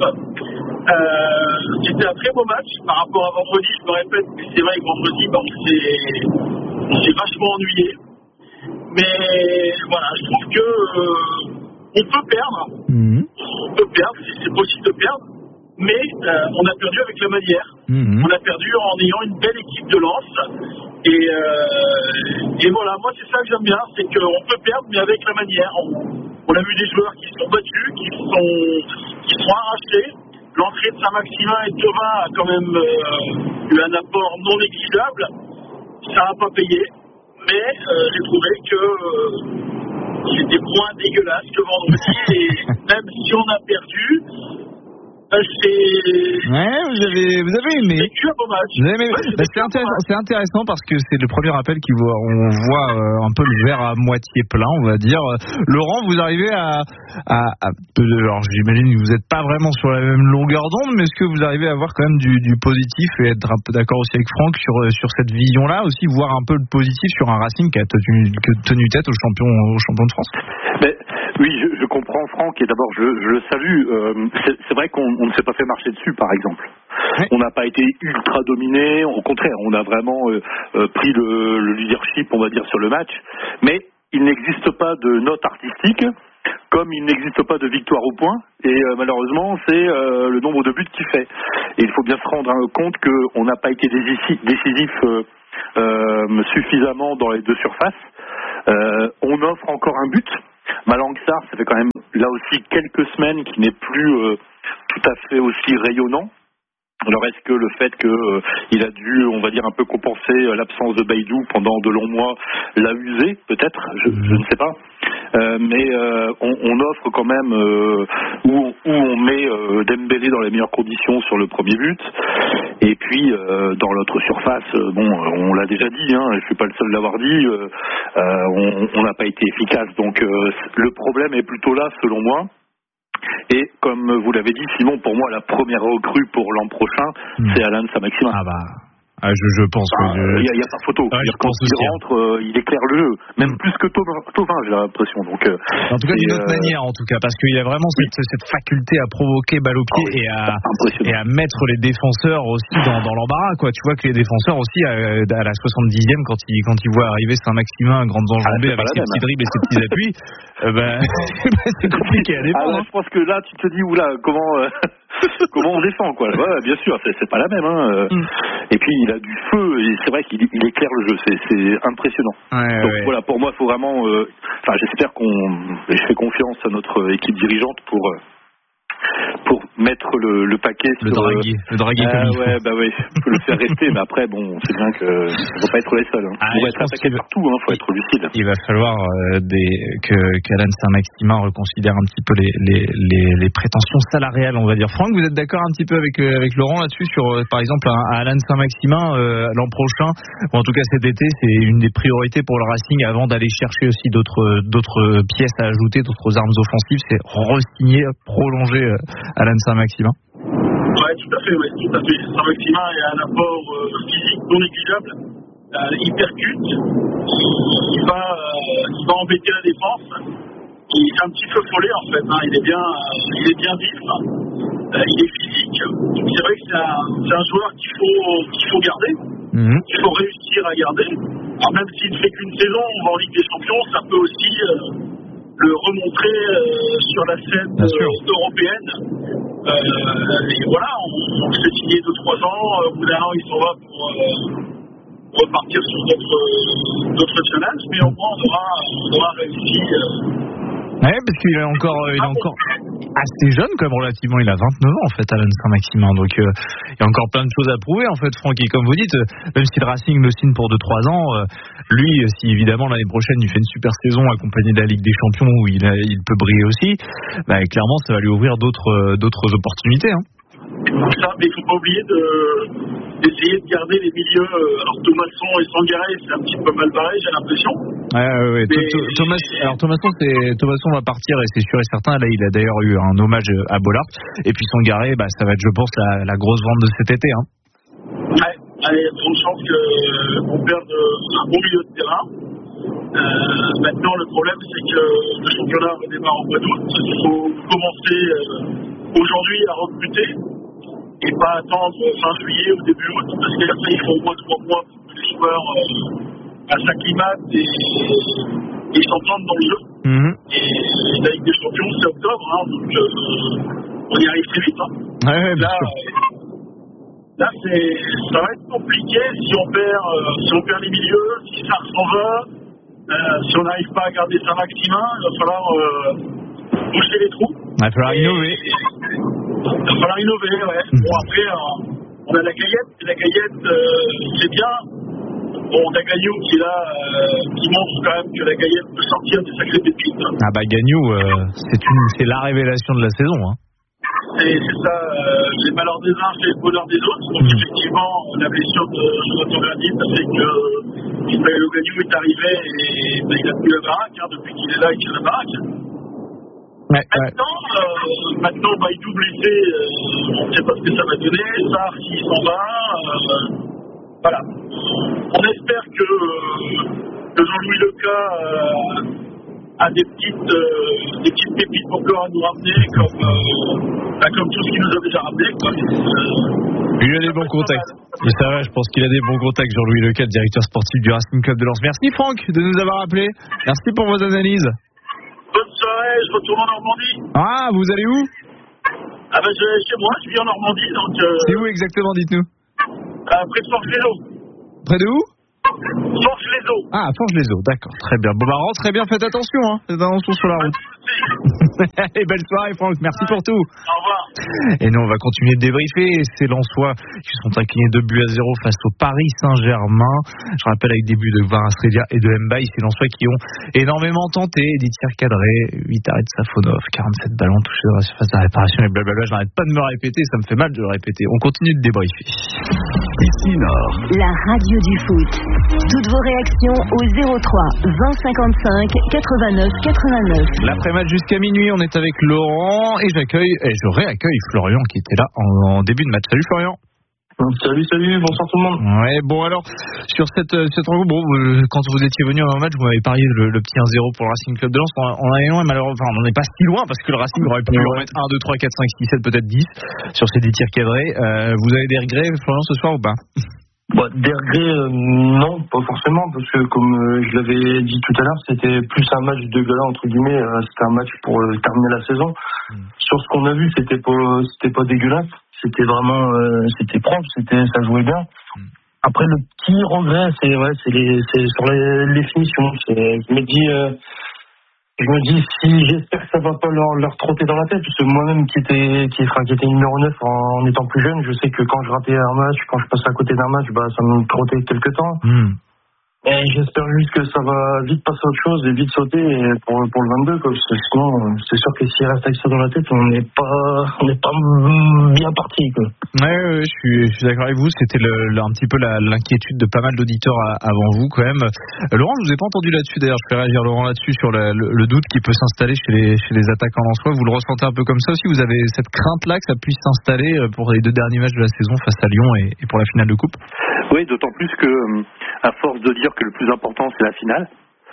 Euh, c'était un très beau match par rapport à vendredi, je me répète, mais c'est vrai que vendredi, bah, on, s'est, on s'est vachement ennuyé. Mais voilà, je trouve que euh, on peut perdre, mmh. on peut perdre, c'est possible de perdre, mais euh, on a perdu avec la manière. Mmh. On a perdu en ayant une belle équipe de Lens. Et, euh, et voilà, moi c'est ça que j'aime bien, c'est qu'on peut perdre, mais avec la manière. On, on a vu des joueurs qui se sont battus, qui sont, qui sont arrachés. L'entrée de Saint-Maximin et de Thauvin a quand même euh, eu un apport non négligeable. Ça n'a pas payé, mais euh, j'ai trouvé que euh, c'était moins dégueulasse que vendredi. Et même si on a perdu, c'est... Ouais, vous avez, vous avez aimé. C'est un beau match. Vous avez aimé. Ouais, bah, c'est, intéressant, c'est intéressant parce que c'est le premier appel qui voit, on voit euh, un peu le verre à moitié plein, on va dire. Laurent, vous arrivez à, à, à alors j'imagine que vous n'êtes pas vraiment sur la même longueur d'onde, mais est-ce que vous arrivez à voir quand même du, du positif et être un peu d'accord aussi avec Franck sur, sur cette vision-là, aussi voir un peu le positif sur un Racing qui a tenu, tenu tête au champion, au champion de France? Mais, oui, je, je comprends Franck et d'abord je, je le salue. Euh, c'est, c'est vrai qu'on on ne s'est pas fait marcher dessus, par exemple. Oui. On n'a pas été ultra dominé, au contraire, on a vraiment euh, euh, pris le, le leadership, on va dire, sur le match. Mais il n'existe pas de note artistique, comme il n'existe pas de victoire au point. Et euh, malheureusement, c'est euh, le nombre de buts qu'il fait. Et il faut bien se rendre hein, compte qu'on n'a pas été décisif euh, euh, suffisamment dans les deux surfaces. Euh, on offre encore un but. Malang Sarr, ça fait quand même là aussi quelques semaines qu'il n'est plus euh, tout à fait aussi rayonnant. Alors est-ce que le fait qu'il euh, a dû, on va dire, un peu compenser euh, l'absence de Baïdou pendant de longs mois l'a usé, peut-être, je, je ne sais pas. Euh, mais euh, on, on offre quand même euh, où, on, où on met euh, Dembélé dans les meilleures conditions sur le premier but. Et puis euh, dans l'autre surface, euh, bon, on l'a déjà dit, hein, je suis pas le seul à l'avoir dit, euh, euh, on n'a pas été efficace. Donc euh, le problème est plutôt là, selon moi. Et comme vous l'avez dit, Simon, pour moi, la première recrue pour l'an prochain, mmh. c'est Alan Saint-Maximin. Ah bah, ah, je, je pense bah, que... Il n'y a, a pas photo. Ah, quand il aussi, rentre, euh, il éclaire le jeu. Même mmh. plus que Thauvin, j'ai l'impression. Donc, euh, en tout cas, d'une autre euh... manière, en tout cas, parce qu'il a vraiment oui. cette, cette faculté à provoquer balle au pied oh, et, à, et à mettre les défenseurs aussi dans, dans l'embarras, quoi. Tu vois que les défenseurs aussi, à, à la soixante-dixième, quand ils, quand ils voient arriver Saint-Maximin, grandes enjambées, ah, avec ses petits dribbles et ses petits appuis, euh, bah, c'est compliqué à défendre. Ah, là, je pense que là, tu te dis, oula, comment... Euh... Comment on défend, quoi. Ouais, bien sûr, c'est, c'est pas la même, hein. Mm. Et puis il a du feu, et c'est vrai qu'il il éclaire le jeu, c'est, c'est impressionnant. Ouais, Donc ouais. voilà, pour moi, il faut vraiment. Enfin, euh, j'espère qu'on. Et je fais confiance à notre équipe dirigeante pour. Euh, pour mettre le, le paquet le sur draguer, le draguer euh, comme il ouais, faut. bah ouais, on peut le faire rester, mais après bon, on sait bien que on va pas être les seuls. Hein. Ah, on va être attaqué partout, hein, faut être lucide. Il va falloir euh, des, que qu'Alan Saint-Maximin reconsidère un petit peu les, les les les prétentions salariales, on va dire. Franck, vous êtes d'accord un petit peu avec euh, avec Laurent là-dessus sur euh, par exemple un, un Alan Saint-Maximin euh, l'an prochain, ou en tout cas cet été, c'est une des priorités pour le Racing avant d'aller chercher aussi d'autres d'autres pièces à ajouter, d'autres armes offensives, c'est re-signer, prolonger euh, Alan Saint-Maximin. Ouais, tout à fait, ouais, tout à fait. Saint-Maximin a un apport euh, physique non négligeable. Euh, il percute, il, il, va, euh, il va embêter la défense. Il est un petit peu follet en fait. Hein. Il est bien, euh, il est bien vif. Euh, il est physique. Donc c'est vrai que c'est un, c'est un joueur qu'il faut, qu'il faut garder, mmh. qu'il faut réussir à garder. Alors même s'il ne fait qu'une saison, on va en Ligue des Champions, ça peut aussi euh, le remontrer euh, sur la scène euh, européenne. Euh, et voilà, on, on s'est signé deux trois ans, au bout d'un an il s'en va pour euh, repartir sur d'autres, euh, d'autres challenges, mais au moins on aura, on aura réussi. Euh, Ouais, parce qu'il est encore, euh, il est encore assez jeune quand même relativement. Il a vingt-neuf ans en fait, Alan Saint-Maximin. Donc euh, il y a encore plein de choses à prouver en fait, Franck. Et comme vous dites, euh, même si le Racing le signe pour deux trois ans, euh, lui, si évidemment l'année prochaine il fait une super saison accompagné de la Ligue des Champions où il, a, il peut briller aussi, bah, clairement ça va lui ouvrir d'autres, euh, d'autres opportunités. Hein. Ça, mais il ne faut pas oublier de, d'essayer de garder les milieux. Alors Thomasson et Sangaré, c'est un petit peu mal barré, j'ai l'impression. Ouais, ouais, ouais. Mais... Thomas, alors Thomasson, c'est, Thomasson va partir et c'est sûr et certain. Là, il a d'ailleurs eu un hommage à Bollard. Et puis Sangaré, bah, ça va être, je pense, la, la grosse vente de cet été. Hein. Ouais, allez, il y a de chances qu'on perde un bon milieu de terrain. Euh, maintenant, le problème, c'est que le championnat redémarre en mois d'août. Il faut commencer euh, aujourd'hui à recruter et pas attendre fin juillet ou début août, parce qu'après, il faut au moins trois mois pour que les joueurs euh, s'acclimatent et, et s'entendent dans le jeu. Mm-hmm. Et la Ligue des Champions, c'est octobre, hein, donc euh, on y arrive très vite. Hein. Ouais, ouais, là, euh, là c'est, ça va être compliqué si on perd, euh, si on perd les milieux, si ça s'en va. Euh, si on n'arrive pas à garder Saint-Maximin, il va falloir euh, boucher les trous. Il va falloir et, innover. Il va falloir innover, ouais. Mmh. Bon, après, euh, on a la Gaillette. La Gaillette, euh, c'est bien. Bon, on a Gagnou qui est là, euh, qui montre quand même que la Gaillette peut sortir des sacrées pépites. Ah bah Gagnou, euh, c'est, une, c'est la révélation de la saison. Hein. C'est, c'est ça, euh, les malheurs des uns, c'est le bonheur des autres. Donc mmh. effectivement, la blessure de Jonathan Verdi, ça fait que Ismaël Gagnou est arrivé et ben, il n'a plus la baraque, hein, depuis qu'il est là, il tient la baraque. Ouais, maintenant, ouais. Euh, maintenant Baïdou blessé, euh, on ne sait pas ce que ça va donner. Sarr, s'il s'en va, euh, voilà. On espère que, euh, que Jean-Louis Leca euh, a des petites, euh, des petites pépites encore à nous ramener, comme, euh, bah, comme tout ce qu'il nous a déjà ramené. Quoi. Euh, Il a des bons contacts. Mais ça va, je pense qu'il a des bons contacts, Jean-Louis Leca, directeur sportif du Racing Club de Lens. Merci Franck de nous avoir appelés. Merci pour vos analyses. Bonne soirée, je retourne en Normandie. Ah, vous allez où? Ah ben je, chez moi, je vis en Normandie, donc... Euh, c'est où exactement, dites-nous? euh, Près de Forgeot. Près de où? Forges-les-Eaux. Ah, Forges-les-Eaux, d'accord, très bien. Bon, bah, rentrez bien, faites attention, hein. Faites attention sur la route. Et belle soirée, Franck, merci pour tout. Au revoir. Et nous, on va continuer de débriefer. C'est Lensois qui sont inclinés deux buts à zéro face au Paris Saint-Germain. Je rappelle, avec des buts de Kvaratskhelia et de Mbaye, c'est Lensois qui ont énormément tenté. Des tirs cadrés, huit arrêts de Safonov, quarante-sept ballons touchés dans la surface de réparation et blablabla. Je n'arrête pas de me répéter, ça me fait mal de le répéter. On continue de débriefer. Ici Nord, la radio du foot. Toutes vos réactions au zéro trois vingt cinquante-cinq quatre-vingt-neuf quatre-vingt-neuf. L'après-match jusqu'à minuit, on est avec Laurent et j'accueille, et je réaccueille Florian qui était là en, en début de match. Salut Florian. Salut, salut, bonsoir tout le monde. Ouais, bon alors, sur cette, cette rencontre, bon, euh, quand vous étiez venu avant le match, vous m'avez parié le, le petit un zéro pour le Racing Club de Lens. On, on est loin, malheureusement, enfin, on n'est pas si loin parce que le Racing aurait pu en mettre un, deux, trois, quatre, cinq, six, sept, peut-être dix sur ces dix tirs cadrés. Euh, vous avez des regrets, Florian, ce soir ou pas? Bah, des regrets, euh, non, pas forcément, parce que comme euh, je l'avais dit tout à l'heure, c'était plus un match de gala, entre guillemets, euh, c'était un match pour euh, terminer la saison. Mm. Sur ce qu'on a vu, c'était pas, c'était pas dégueulasse, c'était vraiment, euh, c'était propre, c'était, ça jouait bien. Mm. Après, le petit regret, c'est, ouais, c'est, les, c'est sur les, les finitions. C'est, je me dis, euh, je me dis, si j'espère que ça va pas leur, leur trotter dans la tête, parce que moi-même qui était, qui, enfin, qui était numéro neuf en, en étant plus jeune, je sais que quand je ratais un match, quand je passais à côté d'un match, bah, ça me trottait quelque temps. Mm. Et j'espère juste que ça va vite passer à autre chose et vite sauter pour, pour le vingt-deux, quoi, parce que sinon, c'est sûr que s'il reste avec ça dans la tête, on n'est pas, on n'est pas bien parti, quoi. Ouais, ouais, je suis, je suis d'accord avec vous. C'était le, le, un petit peu la, l'inquiétude de pas mal d'auditeurs à, avant vous, quand même. Euh, Laurent, je vous ai pas entendu là-dessus, d'ailleurs. Je fais réagir Laurent là-dessus sur le, le, le doute qui peut s'installer chez les, chez les attaquants en soi. Vous le ressentez un peu comme ça aussi? Vous avez cette crainte-là que ça puisse s'installer pour les deux derniers matchs de la saison face à Lyon et, et pour la finale de coupe? Oui, d'autant plus que, à force de dire que le plus important c'est la finale,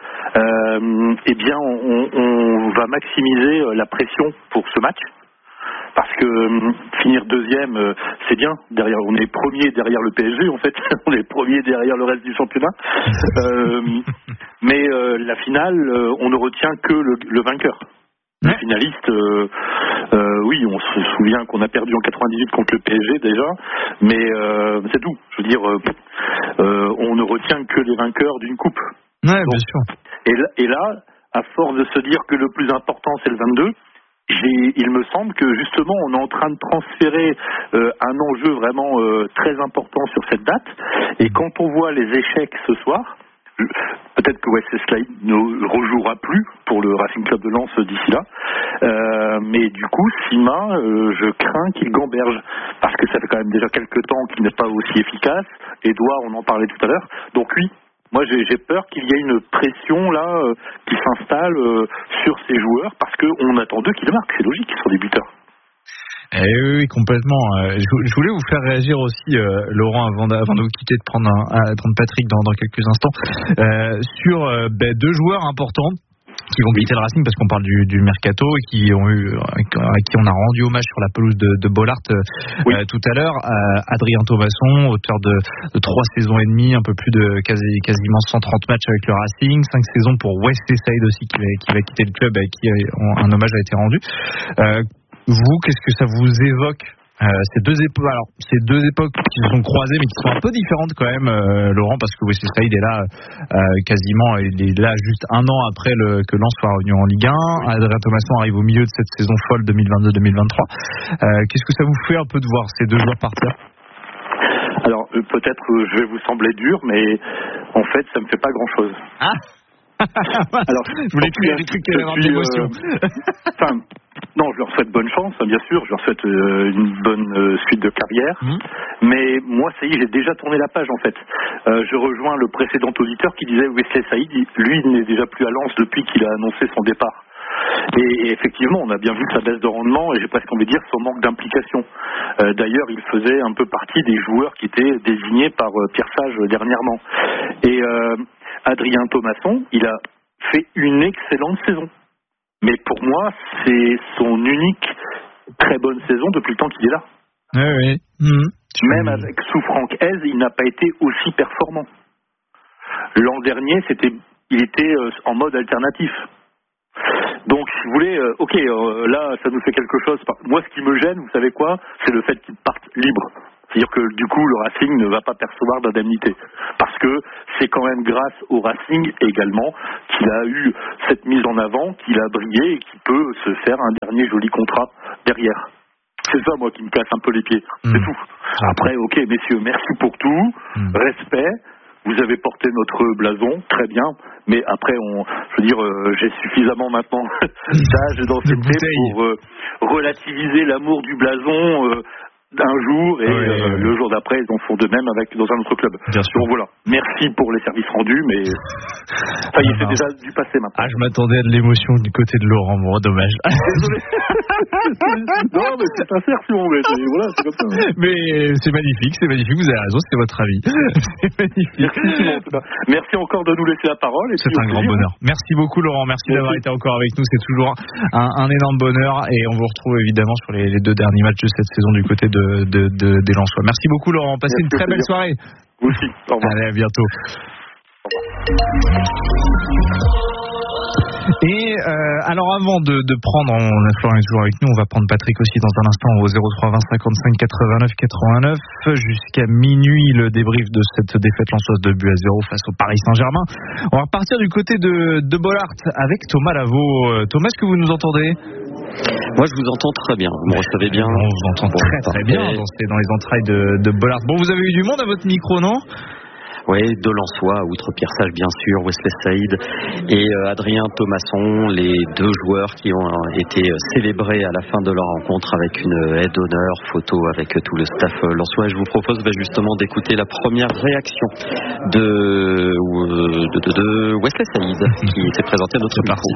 euh, eh bien on, on va maximiser la pression pour ce match, parce que euh, finir deuxième, euh, c'est bien. Derrière, on est premier derrière le P S G en fait, on est premier derrière le reste du championnat. Euh, mais euh, la finale, euh, on ne retient que le, le vainqueur. Le finaliste, euh, euh, oui, on se souvient qu'on a perdu en quatre-vingt-dix-huit contre le P S G déjà, mais euh, c'est tout. Je veux dire, euh, euh, on ne retient que les vainqueurs d'une coupe. Ouais, Donc, bien sûr. Et là, et là, à force de se dire que le plus important c'est le vingt-deux, j'ai, il me semble que justement on est en train de transférer euh, un enjeu vraiment euh, très important sur cette date. Et quand on voit les échecs ce soir, peut-être que Wesley Sneijder ne rejouera plus pour le Racing Club de Lens d'ici là, euh, mais du coup Sima, euh, je crains qu'il gamberge, parce que ça fait quand même déjà quelques temps qu'il n'est pas aussi efficace. Edouard, on en parlait tout à l'heure, donc oui, moi j'ai, j'ai peur qu'il y ait une pression là euh, qui s'installe euh, sur ces joueurs, parce qu'on attend d'eux qu'ils marquent, c'est logique, ils sont des buteurs. Eh oui, complètement. Je voulais vous faire réagir aussi, euh, Laurent, avant de, avant de vous quitter, de prendre, un, prendre Patrick dans, dans quelques instants, euh, sur euh, bah, deux joueurs importants qui vont quitter le Racing, parce qu'on parle du, du mercato, et qui ont eu, à qui on a rendu hommage sur la pelouse de, de Bollaert euh, oui. euh, tout à l'heure. Euh, Adrien Thomasson, auteur de, de trois saisons et demie, un peu plus de quasi, quasiment cent trente matchs avec le Racing, cinq saisons pour Wesley Sneijder aussi, qui va, qui va quitter le club, avec qui un hommage a été rendu. Euh, Vous, qu'est-ce que ça vous évoque, euh, ces deux époques, alors ces deux époques qui se sont croisées mais qui sont un peu différentes quand même, euh, Laurent, parce que Wesley Sneijder est là euh, quasiment, il est là juste un an après le, que Lens soit revenu en Ligue un. Adrien Thomasson arrive au milieu de cette saison folle deux mille vingt-deux deux mille vingt-trois. Euh, qu'est-ce que ça vous fait un peu de voir ces deux joueurs partir? Alors euh, peut-être que je vais vous sembler dur, mais en fait ça me fait pas grand-chose. Ah. Alors, je voulais que les trucs qui avaient avoir d'émotion. Enfin, non, je leur souhaite bonne chance, hein, bien sûr. Je leur souhaite euh, une bonne euh, suite de carrière. Mmh. Mais moi, ça y est, j'ai déjà tourné la page, en fait. Euh, je rejoins le précédent auditeur qui disait Wesley Sneijder, lui, il n'est déjà plus à Lens depuis qu'il a annoncé son départ. Et, et effectivement, on a bien vu sa baisse de rendement, et j'ai presque envie de dire son manque d'implication. Euh, d'ailleurs, il faisait un peu partie des joueurs qui étaient désignés par euh, Pierre Sage euh, dernièrement. Et euh, Adrien Thomasson, il a fait une excellente saison. Mais pour moi, c'est son unique très bonne saison depuis le temps qu'il est là. Oui, oui. Mmh. Même avec sous Franck Hez, il n'a pas été aussi performant. L'an dernier, c'était, il était en mode alternatif. Donc, si vous voulez, euh, ok, euh, là, ça nous fait quelque chose. Moi, ce qui me gêne, vous savez quoi, c'est le fait qu'il parte libre. C'est-à-dire que du coup, le Racing ne va pas percevoir d'indemnité. Parce que c'est quand même grâce au Racing également qu'il a eu cette mise en avant, qu'il a brillé et qu'il peut se faire un dernier joli contrat derrière. C'est ça, moi, qui me casse un peu les pieds. Mmh. C'est tout. Après, ok, messieurs, merci pour tout. Mmh. Respect. Vous avez porté notre blason, très bien. Mais après, on, je veux dire, euh, j'ai suffisamment maintenant d'âge et d'ancienneté pour euh, relativiser l'amour du blason euh, d'un jour et ouais, euh, ouais. le jour d'après, ils en font de même avec dans un autre club. Bien sûr. Donc voilà. Merci pour les services rendus, mais ça y est, c'est déjà du passé maintenant. Ah, je m'attendais à de l'émotion du côté de Laurent, bon, dommage. Désolé. Non, mais c'est sincère, Simon, mais c'est, voilà, c'est comme ça. Mais c'est magnifique, c'est magnifique, vous avez raison, c'est votre avis. C'est magnifique. Merci, Simon, en tout cas. Merci encore de nous laisser la parole. Et c'est un grand plaisir. bonheur. Merci beaucoup, Laurent, merci, merci d'avoir été encore avec nous, c'est toujours un, un énorme bonheur et on vous retrouve évidemment sur les, les deux derniers matchs de cette saison du côté de, de, de, des Lensois. Merci beaucoup, Laurent, passez merci une très belle soirée. Vous aussi, au revoir. Allez, à bientôt. Et euh, alors avant de, de prendre, on a Florian est toujours avec nous, on va prendre Patrick aussi dans un instant au zéro trois vingt cinquante-cinq quatre-vingt-neuf quatre-vingt-neuf jusqu'à minuit le débrief de cette défaite lensoise de but à zéro face au Paris Saint-Germain. On va repartir du côté de, de Bollaert avec Thomas Lavaux. Thomas, est-ce que vous nous entendez ? Moi je vous entends très bien, vous me recevez bien. On vous entend très très bien dans, dans les entrailles de, de Bollaert. Bon, vous avez eu du monde à votre micro, non ? Oui, de Lensois, outre Pierre Sage bien sûr, Wesley Saïd et euh, Adrien Thomasson, les deux joueurs qui ont euh, été célébrés à la fin de leur rencontre avec une aide d'honneur, photo avec euh, tout le staff euh, lensois. Et je vous propose bah, justement d'écouter la première réaction de, euh, de, de, de Wesley Saïd qui s'est présenté à notre micro.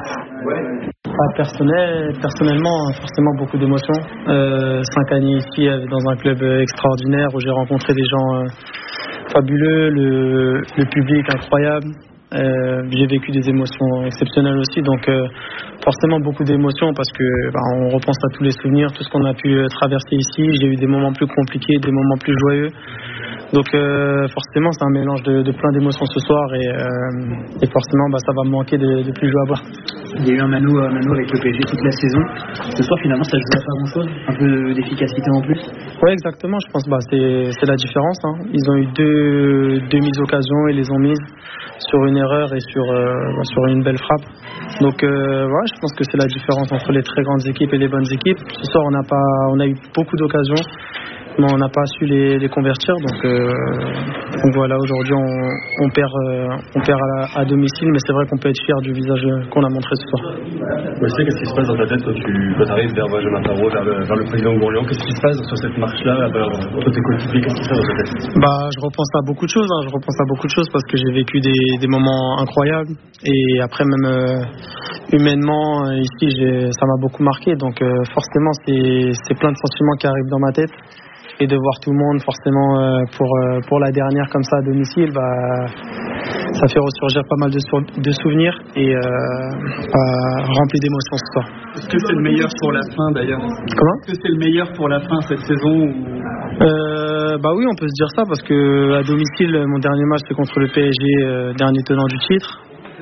Pas personnel, personnellement, forcément beaucoup d'émotions. Euh, cinq années ici dans un club extraordinaire où j'ai rencontré des gens euh, fabuleux, le, le public incroyable. Euh, j'ai vécu des émotions exceptionnelles aussi, donc euh, forcément beaucoup d'émotions parce que bah, on repense à tous les souvenirs, tout ce qu'on a pu traverser ici. J'ai eu des moments plus compliqués, des moments plus joyeux. Donc euh, forcément c'est un mélange de, de plein d'émotions ce soir et, euh, et forcément bah, ça va me manquer de, de plus jouer à boire. Il y a eu un mano, un mano avec le P S G toute la saison. Ce soir finalement ça joue à pas grand chose, un peu d'efficacité en plus. Oui exactement, je pense bah, c'est, c'est la différence. Hein. Ils ont eu deux, deux mises occasions et les ont mises sur une erreur et sur, euh, bah, sur une belle frappe. Donc euh, ouais, je pense que c'est la différence entre les très grandes équipes et les bonnes équipes. Ce soir on a, pas, on a eu beaucoup d'occasions. Mais on n'a pas su les, les convertir, donc, euh, donc voilà, aujourd'hui on, on perd, euh, on perd à, la, à domicile, mais c'est vrai qu'on peut être fier du visage qu'on a montré ce soir. Ouais, c'est qu'est-ce qui se passe dans ta tête quand tu quand arrives vers Benjamin Tarot, vers le, vers le président Gourlian? Qu'est-ce qui se passe sur cette marche-là entre tes coéquipiers? Qu'est-ce qui se passe dans ta tête? Bah, je repense à beaucoup de choses, hein. je repense à beaucoup de choses parce que j'ai vécu des, des moments incroyables et après même euh, humainement ici j'ai, ça m'a beaucoup marqué, donc euh, forcément c'est, c'est plein de sentiments qui arrivent dans ma tête. Et de voir tout le monde forcément euh, pour, euh, pour la dernière comme ça à domicile, bah, ça fait ressurgir pas mal de, sou- de souvenirs et euh, bah, rempli d'émotions ce soir. Est-ce que c'est le meilleur pour la fin d'ailleurs? Comment? Est-ce que c'est le meilleur pour la fin cette saison ou... euh, Bah oui, on peut se dire ça parce que à domicile, mon dernier match c'est contre le P S G, euh, dernier tenant du titre.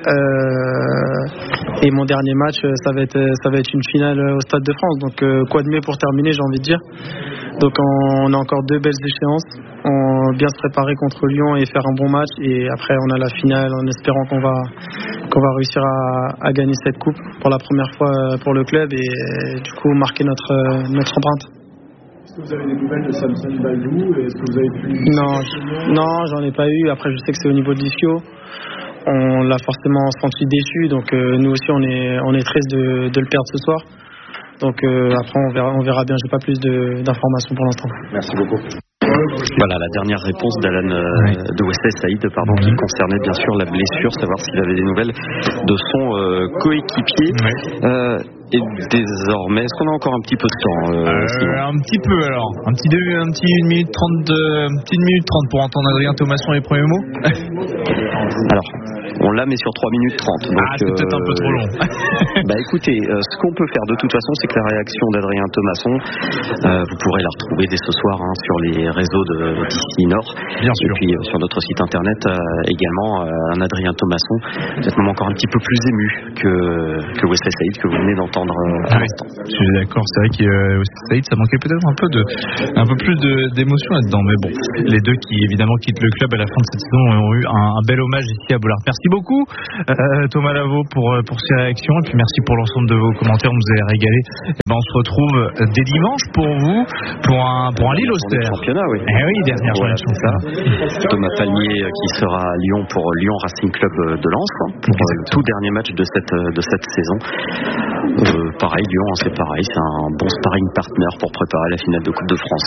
Euh, et mon dernier match ça va être ça va être une finale au Stade de France, donc euh, quoi de mieux pour terminer, j'ai envie de dire. Donc on, on a encore deux belles échéances, on bien se préparer contre Lyon et faire un bon match, et après on a la finale en espérant qu'on va qu'on va réussir à, à gagner cette coupe pour la première fois pour le club et, et du coup marquer notre notre empreinte. Est-ce que vous avez des nouvelles de Samson Bailou? Est-ce que vous avez pu... Non, je, non, j'en ai pas eu. Après je sais que c'est au niveau de l'Ischio. On l'a forcément senti déçu, donc euh, nous aussi on est on est triste de, de le perdre ce soir. Donc euh, après on verra on verra bien. J'ai pas plus de, d'informations pour l'instant. Merci beaucoup. Voilà la dernière réponse d'Alan euh, de Wesley Saïd, pardon, qui concernait bien sûr la blessure, savoir s'il avait des nouvelles de son euh, coéquipier. Euh, Et désormais, est-ce qu'on a encore un petit peu de temps euh, euh, Un petit peu alors, un petit deux, un petit une minute trente, euh, une petite minute trente pour entendre Adrien Thomasson les premiers mots. Alors, on l'a mais sur trois minutes trente. Donc, ah, c'est euh, peut-être un peu trop long. Bah écoutez, euh, ce qu'on peut faire de toute façon, c'est que la réaction d'Adrien Thomasson, euh, vous pourrez la retrouver dès ce soir hein, sur les réseaux de d'ici Nord. Bien sûr. Et puis euh, sur notre site internet euh, également, euh, un Adrien Thomasson, peut-être même encore un petit peu plus ému que, que Wesley Saïd que vous venez d'entendre. attendre à oui, l'instant. Je suis d'accord, c'est vrai que euh, Saïd, ça manquait peut-être un peu de, un peu plus de, d'émotion là-dedans, mais bon, les deux qui évidemment quittent le club à la fin de cette saison ont eu un, un bel hommage ici à Bollard. Merci beaucoup euh, Thomas Lavaux pour pour ces réactions et puis merci pour l'ensemble de vos commentaires, vous nous avez régalé. Et ben on se retrouve dès dimanche pour vous pour un pour un Lille-Auxerre. Championnat, oui. Eh oui, dernière voilà, journée de championnat. Thomas Palmier qui sera à Lyon pour Lyon Racing Club de Lens hein, pour le tout dernier match de cette de cette saison. Euh, pareil, Lyon, c'est pareil, c'est un bon sparring partner pour préparer la finale de Coupe de France.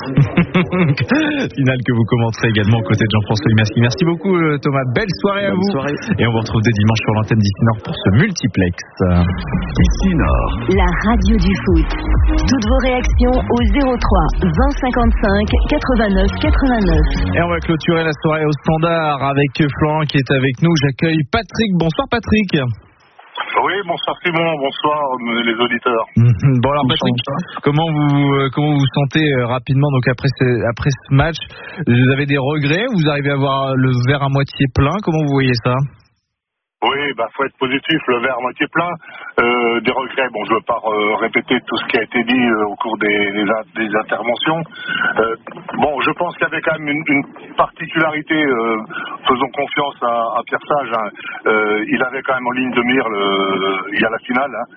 Finale que vous commenterez également aux côtés de Jean-François Limaski. Merci beaucoup Thomas, belle soirée à Bonne vous. Soirée. Et on vous retrouve dès dimanche sur l'antenne d'Ici Nord pour ce multiplex. Ici Nord, la radio du foot. Toutes vos réactions au zéro trois vingt cinquante-cinq quatre-vingt-neuf quatre-vingt-neuf. Et on va clôturer la soirée au standard avec Florent qui est avec nous. J'accueille Patrick. Bonsoir Patrick. Oui, bonsoir Simon, bonsoir les auditeurs. Bon alors Patrick, comment vous comment vous vous sentez euh, rapidement donc après ce, après ce match? Vous avez des regrets? Vous arrivez à voir le verre à moitié plein? Comment vous voyez ça? Oui, bah faut être positif, le verre à moitié plein. Euh, des regrets, bon, je ne veux pas euh, répéter tout ce qui a été dit euh, au cours des, des, des interventions. Euh, bon, je pense qu'il y avait quand même une, une particularité. Euh, faisons confiance à, à Pierre Sage. Hein. Euh, il avait quand même en ligne de mire le, il y a la finale. Hein.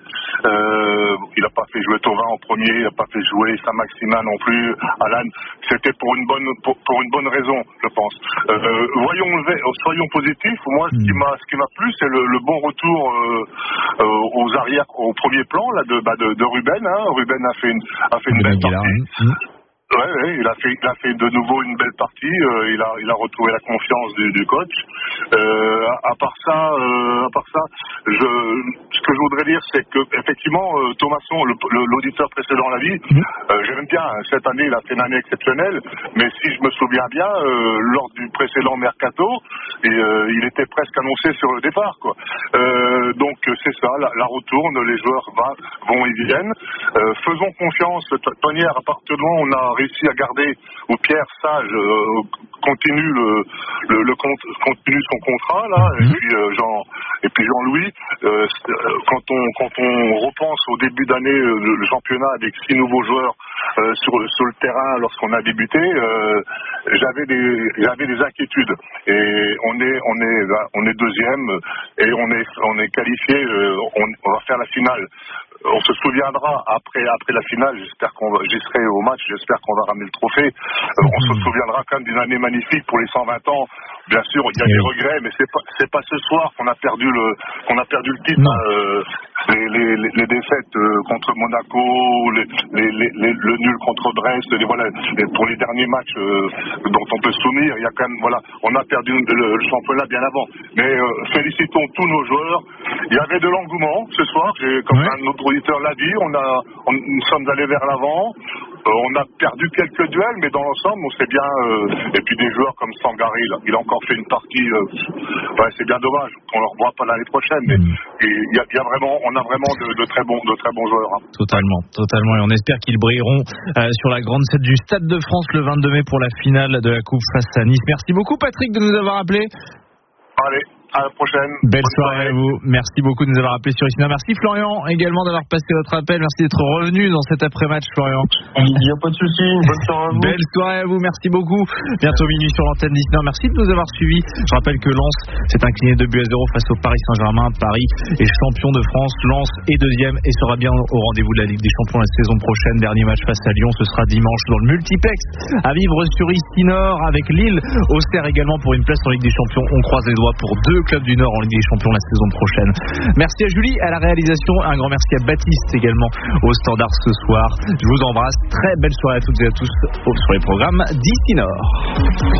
Euh, il n'a pas fait jouer Thauvin en premier, il n'a pas fait jouer Saint-Maximin non plus. Alan, c'était pour une bonne pour, pour une bonne raison, je pense. Euh, voyons, soyons positifs. Moi, ce qui m'a ce qui m'a plu, c'est le, le bon retour euh, euh, aux arrières, au premier plan là de, bah, de, de Ruben. Hein. Ruben a fait une, a fait une belle partie. Mmh. Ouais, ouais, il a fait, il a fait de nouveau une belle partie. Euh, il a, il a retrouvé la confiance du, du coach. Euh, à, à part ça, euh, à part ça, je, ce que je voudrais dire, c'est que effectivement, euh, Thomasson, le, le, l'auditeur précédent l'a dit. Euh, j'aime bien. Cette année, il a fait une année exceptionnelle. Mais si je me souviens bien, euh, lors du précédent mercato, et, euh, il était presque annoncé sur le départ, quoi. Euh, donc c'est ça, la, la retourne, les joueurs va, vont et viennent. Euh, faisons confiance. Tonnière, à partir de là, on a réussi à garder, ou Pierre Sage euh, continue le, le, le compte, continue son contrat là, mm-hmm. et puis euh, Jean et puis Jean-Louis. Euh, quand on quand on repense au début d'année le, le championnat avec six nouveaux joueurs euh, sur sur le terrain lorsqu'on a débuté, euh, j'avais des j'avais des inquiétudes. Et on est on est on est deuxième et on est on est qualifié. Euh, on, on va faire la finale. On se souviendra après après la finale, j'espère qu'on va, j'y serai au match, j'espère qu'on va ramener le trophée. Euh, on se souviendra quand même d'une année magnifique pour les cent vingt ans. Bien sûr, il y a des regrets, mais c'est pas c'est pas ce soir qu'on a perdu le qu'on a perdu le titre. Euh, les, les, les, les défaites euh, contre Monaco, les, les, les, les, le nul contre Brest, les, voilà, les, pour les derniers matchs euh, dont on peut se souvenir, il y a quand même voilà, on a perdu le, le championnat bien avant. Mais euh, félicitons tous nos joueurs. Il y avait de l'engouement ce soir. J'ai, comme ouais. un autre auditeur l'a dit, on a on, nous sommes allés vers l'avant. Euh, on a perdu quelques duels, mais dans l'ensemble, on sait bien. Euh, et puis des joueurs comme Sangari, là, il a encore fait une partie. Euh, ouais, c'est bien dommage qu'on ne le revoit pas l'année prochaine. Mais il y, y a vraiment, on a vraiment de, de très bons, de très bons joueurs. Hein. Totalement, totalement. Et on espère qu'ils brilleront euh, sur la grande scène du Stade de France le vingt-deux mai pour la finale de la Coupe face à Nice. Merci beaucoup, Patrick, de nous avoir appelés. Allez. À la prochaine. Belle soirée, soirée à vous. Merci beaucoup de nous avoir appelés sur Ici. Merci Florian également d'avoir passé votre appel. Merci d'être revenu dans cet après-match, Florian. Il n'y a pas de souci. Bonne soirée à vous. Belle soirée à vous. Merci beaucoup. Bientôt minuit sur l'antenne d'Ici. Merci de nous avoir suivis. Je rappelle que Lens s'est incliné deux buts à zéro face au Paris Saint-Germain. Paris est champion de France. Lens est deuxième et sera bien au rendez-vous de la Ligue des Champions la saison prochaine. Dernier match face à Lyon. Ce sera dimanche dans le multiplex à vivre sur Ici Nord avec Lille. Auxerre également pour une place en Ligue des Champions. On croise les doigts pour deux clubs du Nord en Ligue des Champions la saison prochaine. Merci à Julie à la réalisation, un grand merci à Baptiste également au standard ce soir. Je vous embrasse, très belle soirée à toutes et à tous sur les programmes d'Ici Nord.